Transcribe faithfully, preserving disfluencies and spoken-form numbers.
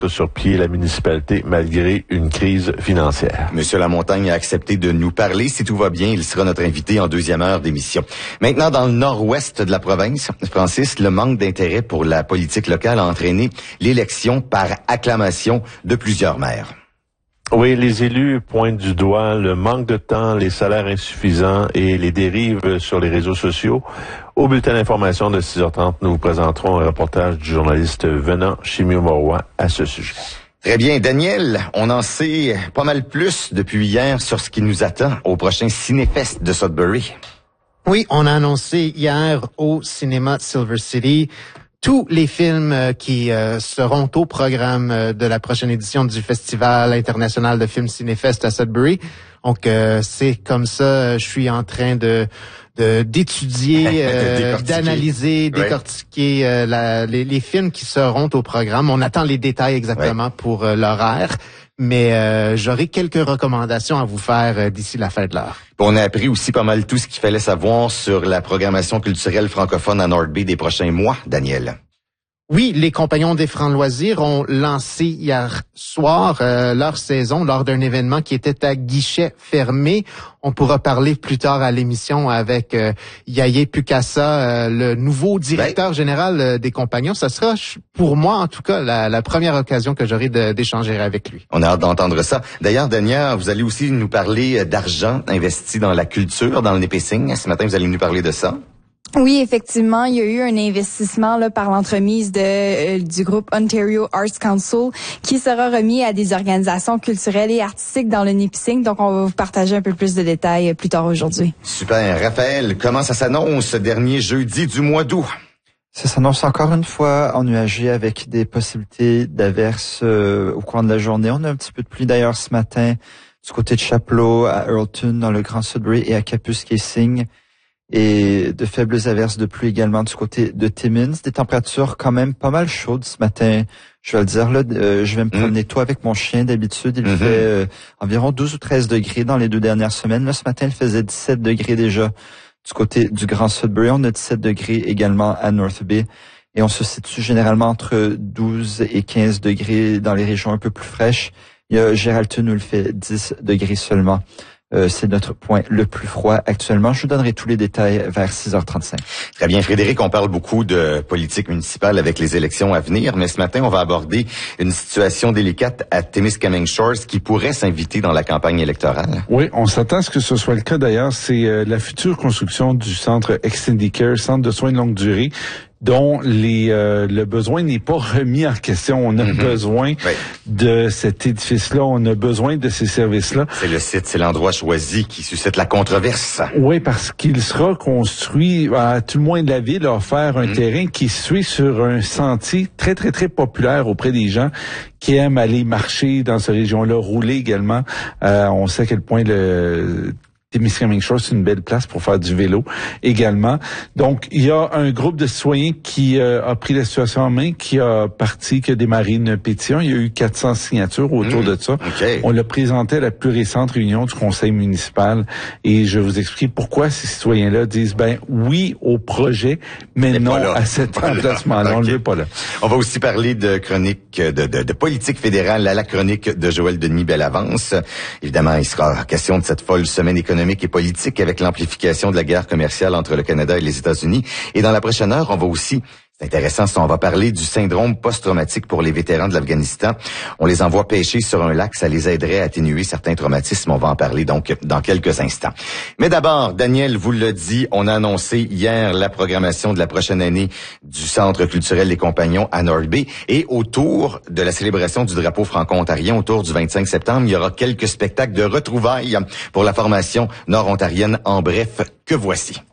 sur pied la municipalité malgré une crise financière. Monsieur Lamontagne a accepté de nous parler. Si tout va bien, il sera notre invité en deuxième heure d'émission. Maintenant, dans le nord-ouest de la province, Francis, le manque d'intérêt pour la politique locale a entraîné l'élection par acclamation de plusieurs maires. Oui, les élus pointent du doigt le manque de temps, les salaires insuffisants et les dérives sur les réseaux sociaux. Au bulletin d'information de six heures trente, nous vous présenterons un reportage du journaliste Venant Chimio-Morois à ce sujet. Très bien. Daniel, on en sait pas mal plus depuis hier sur ce qui nous attend au prochain Cinéfest de Sudbury. Oui, on a annoncé hier au cinéma Silver City tous les films euh, qui euh, seront au programme euh, de la prochaine édition du Festival international de films Cinéfest à Sudbury. Donc, euh, c'est comme ça, je suis en train de, de d'étudier, euh, d'analyser, décortiquer euh, la, les, les films qui seront au programme. On attend les détails exactement ouais. pour euh, l'horaire, mais euh, j'aurai quelques recommandations à vous faire euh, d'ici la fin de l'heure. On a appris aussi pas mal tout ce qu'il fallait savoir sur la programmation culturelle francophone à North Bay des prochains mois, Daniel. Oui, les Compagnons des Francs Loisirs ont lancé hier soir euh, leur saison lors d'un événement qui était à guichet fermé. On pourra parler plus tard à l'émission avec euh, Yaye Pukasa, euh, le nouveau directeur ben, général euh, des Compagnons. Ça sera, pour moi en tout cas, la, la première occasion que j'aurai de, d'échanger avec lui. On a hâte d'entendre ça. D'ailleurs, Dania, vous allez aussi nous parler d'argent investi dans la culture, dans le Nipissing. Ce matin, vous allez nous parler de ça. Oui, effectivement, il y a eu un investissement là par l'entremise de euh, du groupe Ontario Arts Council qui sera remis à des organisations culturelles et artistiques dans le Nipissing. Donc, on va vous partager un peu plus de détails plus tard aujourd'hui. Super. Raphaël, comment ça s'annonce ce dernier jeudi du mois d'août? Ça s'annonce encore une fois ennuagé avec des possibilités d'averses euh, au cours de la journée. On a un petit peu de pluie d'ailleurs ce matin du côté de Chapleau, à Earlton, dans le Grand Sudbury et à Capus-Kissing. Et de faibles averses de pluie également du côté de Timmins. Des températures quand même pas mal chaudes ce matin. Je vais le dire, là, euh, je vais me promener mmh. tôt avec mon chien. D'habitude, il mmh. fait euh, environ douze ou treize degrés dans les deux dernières semaines. Là, ce matin, il faisait dix-sept degrés déjà du côté du Grand Sudbury. On a dix-sept degrés également à North Bay. Et on se situe généralement entre douze et quinze degrés dans les régions un peu plus fraîches. Il y a Geraldton où il fait dix degrés seulement. Euh, c'est notre point le plus froid actuellement. Je vous donnerai tous les détails vers six heures trente-cinq. Très bien, Frédéric, on parle beaucoup de politique municipale avec les élections à venir, mais ce matin, on va aborder une situation délicate à Témiscamingue Shores qui pourrait s'inviter dans la campagne électorale. Oui, on s'attend à ce que ce soit le cas d'ailleurs. C'est euh, la future construction du centre Extendicare, centre de soins de longue durée, dont les euh, le besoin n'est pas remis en question. On a mm-hmm. besoin oui. de cet édifice-là, on a besoin de ces services-là. C'est le site, c'est l'endroit choisi qui suscite la controverse. Oui, parce qu'il sera construit, à tout le moins de la ville, a offert un mm-hmm. terrain qui suit sur un sentier très, très, très populaire auprès des gens qui aiment aller marcher dans cette région-là, rouler également. Euh, on sait à quel point le Témiscamingue Shores, c'est une belle place pour faire du vélo également. Donc, il y a un groupe de citoyens qui euh, a pris la situation en main, qui a parti, qui a démarré une pétition. Il y a eu quatre cents signatures autour mmh, de ça. Okay. On l'a présenté à la plus récente réunion du conseil municipal et je vais vous expliquer pourquoi ces citoyens-là disent ben oui au projet, mais, mais non à cet emplacement-là. Okay. On le veut pas là. On va aussi parler de chronique, de, de, de politique fédérale à la chronique de Joël Denis Bellavance. Évidemment, il sera question de cette folle semaine économique et politique avec l'amplification de la guerre commerciale entre le Canada et les États-Unis. Et dans la prochaine heure, on va aussi, c'est intéressant, on va parler du syndrome post-traumatique pour les vétérans de l'Afghanistan. On les envoie pêcher sur un lac, ça les aiderait à atténuer certains traumatismes. On va en parler donc dans quelques instants. Mais d'abord, Daniel vous l'a dit, on a annoncé hier la programmation de la prochaine année du Centre culturel des Compagnons à North Bay. Et autour de la célébration du drapeau franco-ontarien, autour du vingt-cinq septembre, il y aura quelques spectacles de retrouvailles pour la formation nord-ontarienne. En bref, que voici.